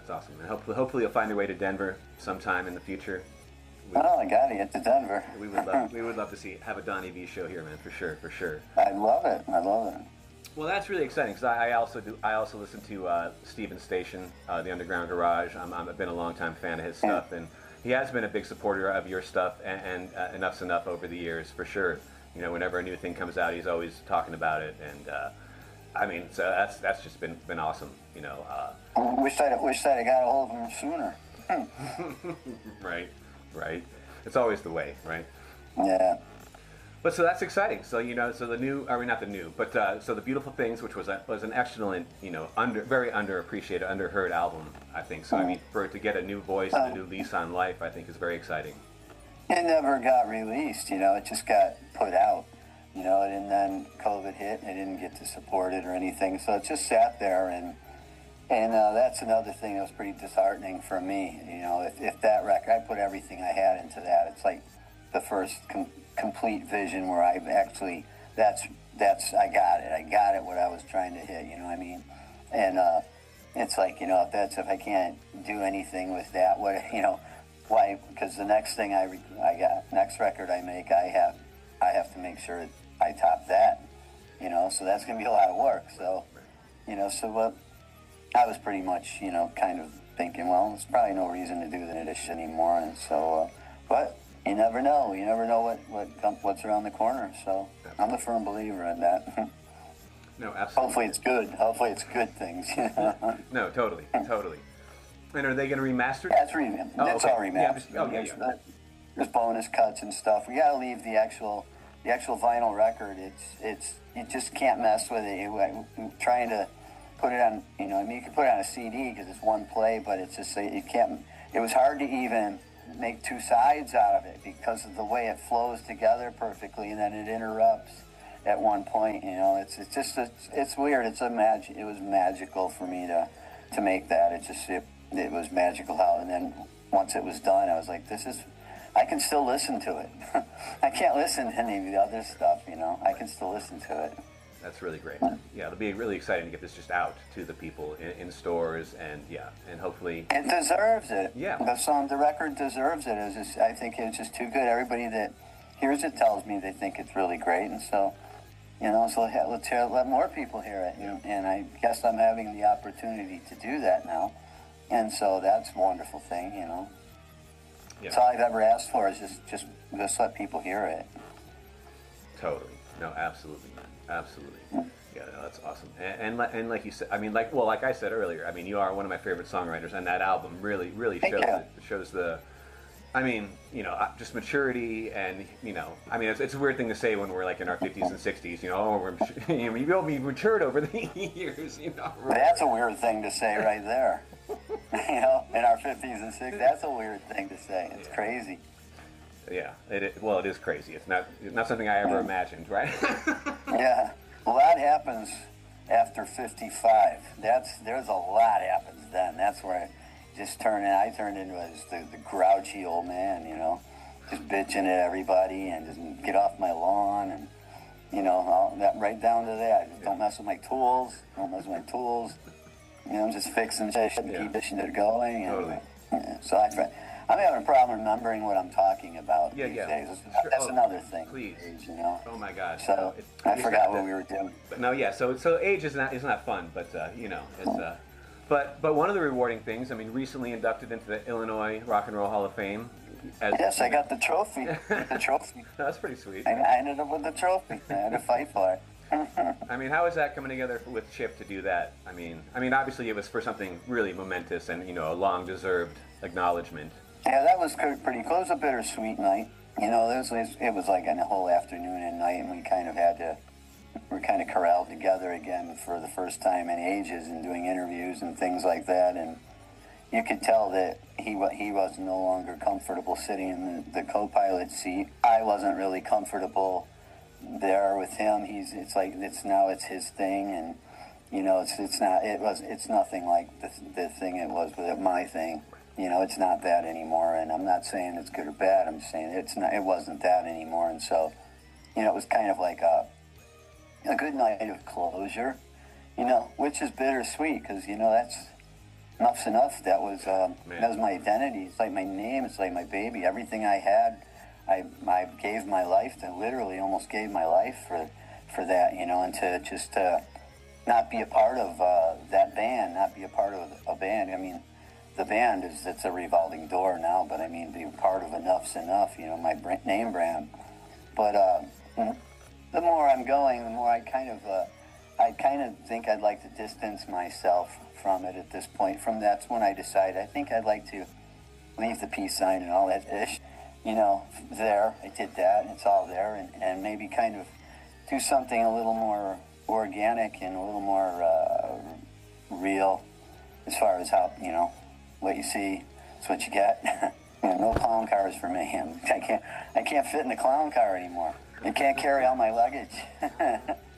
That's awesome. And hopefully you'll find your way to Denver sometime in the future. I got to get to Denver. We would love to have a Donnie V show here, man, for sure. I'd love it. Well, that's really exciting because I also listen to Steven Station, the Underground Garage. I've been a longtime fan of his stuff, and he has been a big supporter of your stuff, and Enough's Enough over the years, for sure. You know, whenever a new thing comes out, he's always talking about it, and I mean, so that's just been awesome. You know, wish I'd have got a hold of him sooner. Right. It's always the way, right? Yeah. But so that's exciting. So so the new, I mean not the new, but so the Beautiful Things, which was an excellent, very underappreciated, underheard album, I think. So I mean, for it to get a new voice and a new lease on life, I think is very exciting. It never got released, it just got put out, and then COVID hit, and I didn't get to support it or anything, so it just sat there, and that's another thing that was pretty disheartening for me. If that record, I put everything I had into that. It's like the first complete vision where I actually, I got it, what I was trying to hit, you know what I mean? And it's like, if I can't do anything with that, why? Because the next thing next record I make, I have to make sure I top that, so that's going to be a lot of work. So, I was pretty much, kind of thinking, well, there's probably no reason to do this anymore, and so, but you never know. You never know what's around the corner. So I'm a firm believer in that. No, absolutely. Hopefully it's good. Hopefully it's good things. No, totally. And are they going to remaster it? Yeah, it's all remastered. Yeah. There's bonus cuts and stuff. We got to leave the actual vinyl record. You just can't mess with it. Trying to put it on, you can put it on a CD because it's one play, but it's just you can't. It was hard to even make two sides out of it because of the way it flows together perfectly, and then it interrupts at one point. It's weird. It was magical for me to make that. It was magical how, and then once it was done, I was like, I can still listen to it. I can't listen to any of the other stuff, I can still listen to it. That's really great. Yeah, it'll be really exciting to get this just out to the people in stores, and hopefully it deserves it. Yeah, the record deserves it. I think it's just too good. Everybody that hears it tells me they think it's really great, and so let more people hear it. Yeah. And I guess I'm having the opportunity to do that now, and so that's a wonderful thing. Yeah. That's all I've ever asked for is just let people hear it. Totally. No, absolutely. Yeah, no, that's awesome. And like you said, I mean, like I said earlier, I mean, you are one of my favorite songwriters, and that album really shows the, I mean, just maturity, and I mean, it's a weird thing to say when we're like in our 50s and 60s, we've matured over the years, That's a weird thing to say right there. In our 50s and 60s, that's a weird thing to say. It's crazy. Yeah, it is crazy. It's not something I ever imagined, right? Yeah, a lot happens after 55. There's a lot happens then. That's where I turned into the grouchy old man, just bitching at everybody and just get off my lawn, and all that, right down to that. Yeah. Don't mess with my tools. Just fixing shit and keep it going. And, totally. So I'm having a problem remembering what I'm talking about these days. That's another thing. Please. Age, Oh my God. So I forgot what we were doing. But no, yeah. So age is not fun, but it's but one of the rewarding things. I mean, recently inducted into the Illinois Rock and Roll Hall of Fame. Yes, I got the trophy. That's pretty sweet. I ended up with the trophy. I had to fight for it. I mean, how is that coming together with Chip to do that? I mean, obviously it was for something really momentous and a long-deserved acknowledgement. Yeah, that was pretty cool. It was a bittersweet night. It was like a whole afternoon and night, and we're kind of corralled together again for the first time in ages and doing interviews and things like that. And you could tell that he was no longer comfortable sitting in the co-pilot seat. I wasn't really comfortable there with him. It's his thing, and it's nothing like the thing it was with my thing. It's not that anymore, and I'm not saying it's good or bad. I'm just saying it wasn't that anymore, and so it was kind of like a good night of closure, which is bittersweet because Enough's Enough. That was Man. that was my identity. It's like my name. It's like my baby. Everything I had, I gave my life to. Literally, almost gave my life for that. You know, and to just not be a part of that band, not be a part of a band. I mean, the band it's a revolving door now, but I mean, be part of Enough's Enough. You know, my name brand. But the more I'm going, the more I kind of think I'd like to distance myself from it at this point. From that's when I decided I think I'd like to leave the peace sign and all that ish, you know, there. I did that, and it's all there, and maybe kind of do something a little more organic and a little more real as far as how, you know, what you see is what you get. You know, no clown cars for me. I can't fit in the clown car anymore. You can't carry all my luggage.